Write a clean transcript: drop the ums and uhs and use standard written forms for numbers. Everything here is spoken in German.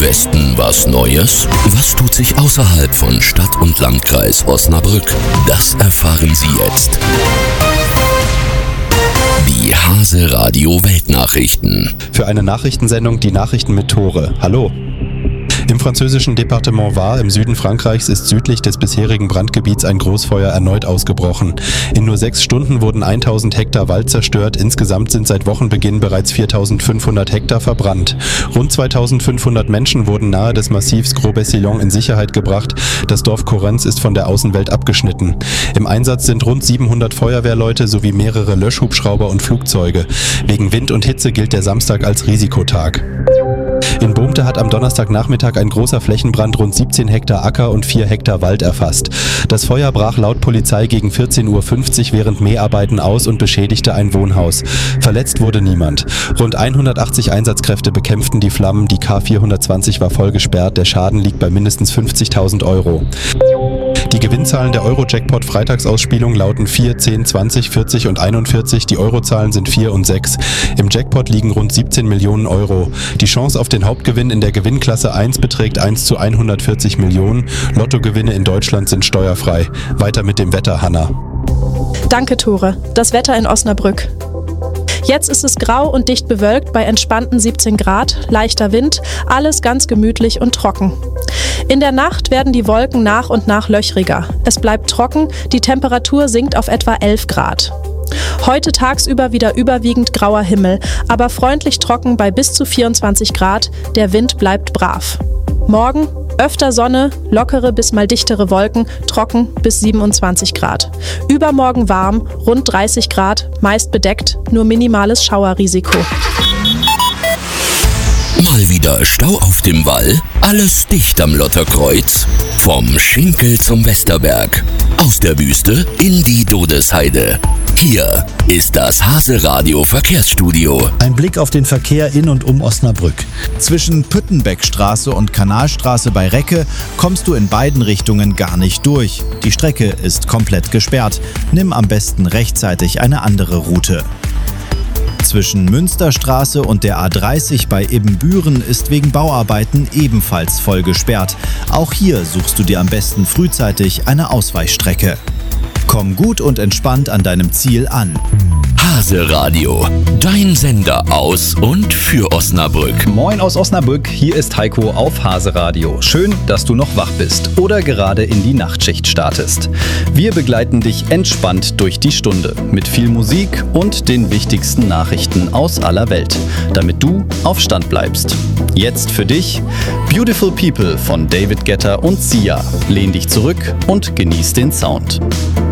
Westen was Neues? Was tut sich außerhalb von Stadt und Landkreis Osnabrück? Das erfahren Sie jetzt. Die Hase Radio Weltnachrichten. Für eine Nachrichtensendung die Nachrichten mit Tore. Hallo. Im französischen Departement Var im Süden Frankreichs ist südlich des bisherigen Brandgebiets ein Großfeuer erneut ausgebrochen. In nur 6 Stunden wurden 1000 Hektar Wald zerstört. Insgesamt sind seit Wochenbeginn bereits 4500 Hektar verbrannt. Rund 2500 Menschen wurden nahe des Massivs Gros-Bessillon in Sicherheit gebracht. Das Dorf Corenz ist von der Außenwelt abgeschnitten. Im Einsatz sind rund 700 Feuerwehrleute sowie mehrere Löschhubschrauber und Flugzeuge. Wegen Wind und Hitze gilt der Samstag als Risikotag. In Boomte hat am Donnerstagnachmittag ein großer Flächenbrand rund 17 Hektar Acker und 4 Hektar Wald erfasst. Das Feuer brach laut Polizei gegen 14:50 Uhr während Mäharbeiten aus und beschädigte ein Wohnhaus. Verletzt wurde niemand. Rund 180 Einsatzkräfte bekämpften die Flammen. Die K420 war voll gesperrt. Der Schaden liegt bei mindestens 50.000 Euro. Die Gewinnzahlen der Euro-Jackpot-Freitagsausspielung lauten 4, 10, 20, 40 und 41. Die Eurozahlen sind 4 und 6. Im Jackpot liegen rund 17 Millionen Euro. Die Chance auf den Hauptgewinn in der Gewinnklasse 1 beträgt 1 zu 140 Millionen. Lottogewinne in Deutschland sind steuerfrei. Weiter mit dem Wetter, Hanna. Danke, Tore. Das Wetter in Osnabrück. Jetzt ist es grau und dicht bewölkt bei entspannten 17 Grad, leichter Wind, alles ganz gemütlich und trocken. In der Nacht werden die Wolken nach und nach löchriger. Es bleibt trocken, die Temperatur sinkt auf etwa 11 Grad. Heute tagsüber wieder überwiegend grauer Himmel, aber freundlich trocken bei bis zu 24 Grad, der Wind bleibt brav. Morgen öfter Sonne, lockere bis mal dichtere Wolken, trocken bis 27 Grad. Übermorgen warm, rund 30 Grad, meist bedeckt, nur minimales Schauerrisiko. Mal wieder Stau auf dem Wall, alles dicht am Lotterkreuz. Vom Schinkel zum Westerberg, aus der Wüste in die Dodesheide. Hier ist das Hase Radio Verkehrsstudio. Ein Blick auf den Verkehr in und um Osnabrück. Zwischen Püttenbeckstraße und Kanalstraße bei Recke kommst du in beiden Richtungen gar nicht durch. Die Strecke ist komplett gesperrt. Nimm am besten rechtzeitig eine andere Route. Zwischen Münsterstraße und der A30 bei Ibbenbüren ist wegen Bauarbeiten ebenfalls voll gesperrt. Auch hier suchst du dir am besten frühzeitig eine Ausweichstrecke. Komm gut und entspannt an deinem Ziel an. Hase Radio, dein Sender aus und für Osnabrück. Moin aus Osnabrück, hier ist Heiko auf Hase Radio. Schön, dass du noch wach bist oder gerade in die Nachtschicht startest. Wir begleiten dich entspannt durch die Stunde mit viel Musik und den wichtigsten Nachrichten aus aller Welt, damit du auf Stand bleibst. Jetzt für dich Beautiful People von David Guetta und Sia. Lehn dich zurück und genieß den Sound.